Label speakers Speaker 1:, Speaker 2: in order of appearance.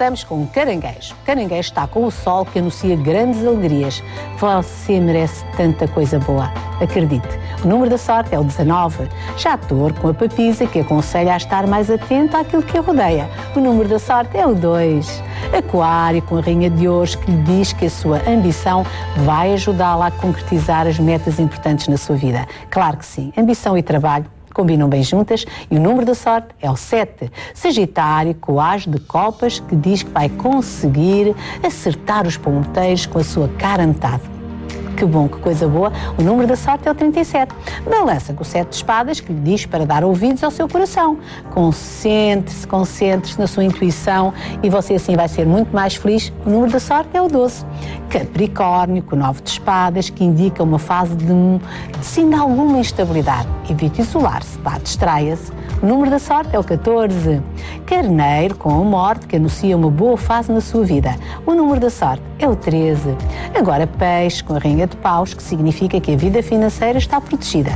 Speaker 1: começamos com o caranguejo. O caranguejo está com o sol que anuncia grandes alegrias. Você merece tanta coisa boa. Acredite, o número da sorte é o 19. Já Touro, com a papisa, que aconselha a estar mais atento àquilo que a rodeia. O número da sorte é o 2. Aquário, com a rainha de ouros, que lhe diz que a sua ambição vai ajudá-la a concretizar as metas importantes na sua vida. Claro que sim, ambição e trabalho combinam bem juntas e o número da sorte é o 7. Sagitário, com o as de copas, que diz que vai conseguir acertar os ponteiros com a sua cara a metade. Que bom, que coisa boa. O número da sorte é o 37. Balança com o 7 de espadas, que lhe diz para dar ouvidos ao seu coração. Concentre-se na sua intuição e você assim vai ser muito mais feliz. O número da sorte é o 12. Capricórnio, com o 9 de espadas, que indica uma fase de alguma instabilidade. Evite isolar-se, distraia-se. O número da sorte é o 14. Carneiro, com a morte, que anuncia uma boa fase na sua vida. O número da sorte é o 13. Agora Peixe, com a rainha de paus, que significa que a vida financeira está protegida.